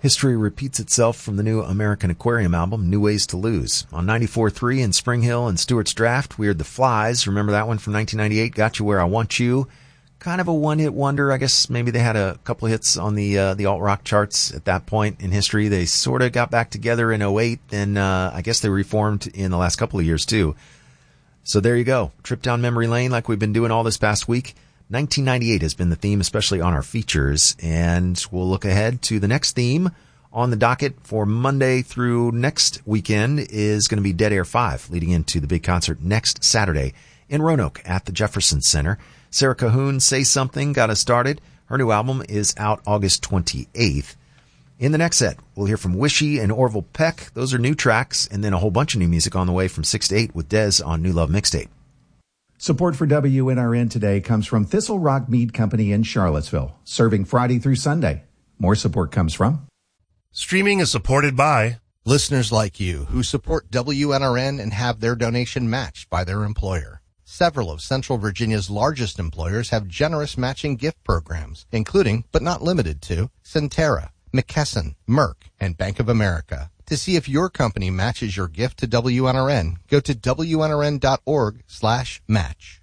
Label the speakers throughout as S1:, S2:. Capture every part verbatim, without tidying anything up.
S1: History repeats itself from the new American Aquarium album, New Ways to Lose. On ninety-four point three in Spring Hill and Stewart's Draft, we heard The Flies. Remember that one from nineteen ninety-eight? Got You Where I Want You. Kind of a one-hit wonder. I guess maybe they had a couple of hits on the uh, the alt-rock charts at that point in history. They sort of got back together in oh eight, and uh, I guess they reformed in the last couple of years too. So there you go. Trip down memory lane like we've been doing all this past week. nineteen ninety-eight has been the theme, especially on our features, and we'll look ahead to the next theme on the docket for Monday through next weekend is going to be Dead Air five, leading into the big concert next Saturday in Roanoke at the Jefferson Center. Sarah Cahoon, Say Something, got us started. Her new album is out August twenty-eighth. In the next set, we'll hear from Wishy and Orville Peck. Those are new tracks, and then a whole bunch of new music on the way from six to eight with Dez on New Love Mixtape.
S2: Support for W N R N today comes from Thistle Rock Mead Company in Charlottesville, serving Friday through Sunday. More support comes from...
S3: Streaming is supported by
S4: listeners like you who support W N R N and have their donation matched by their employer. Several of Central Virginia's largest employers have generous matching gift programs, including, but not limited to, Centera, McKesson, Merck, and Bank of America. To see if your company matches your gift to W N R N, go to W N R N dot org slash match.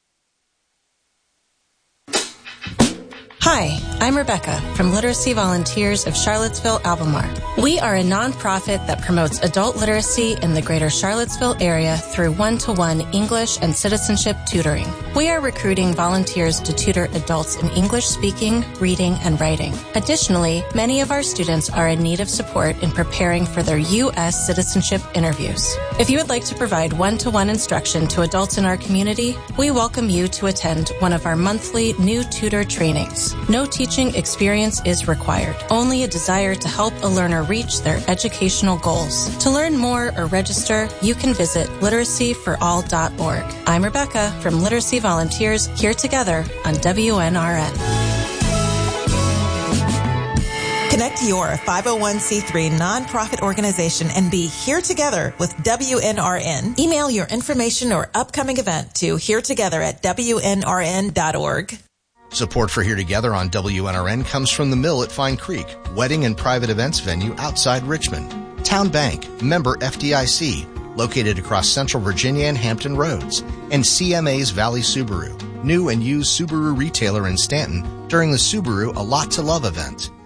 S5: Hi, I'm Rebecca from Literacy Volunteers of Charlottesville, Albemarle. We are a nonprofit that promotes adult literacy in the greater Charlottesville area through one-to-one English and citizenship tutoring. We are recruiting volunteers to tutor adults in English speaking, reading, and writing. Additionally, many of our students are in need of support in preparing for their U S citizenship interviews. If you would like to provide one-to-one instruction to adults in our community, we welcome you to attend one of our monthly new tutor trainings. No teaching experience is required, only a desire to help a learner reach their educational goals. To learn more or register, you can visit literacy for all dot org. I'm Rebecca from Literacy Volunteers, here together on W N R N.
S6: Connect your five oh one c three nonprofit organization and be here together with W N R N. Email your information or upcoming event to here together at W N R N dot org.
S4: Support for Here Together on W N R N comes from The Mill at Fine Creek, wedding and private events venue outside Richmond. Town Bank, member F D I C, located across Central Virginia and Hampton Roads. And C M A's Valley Subaru, new and used Subaru retailer in Stanton during the Subaru A Lot to Love event.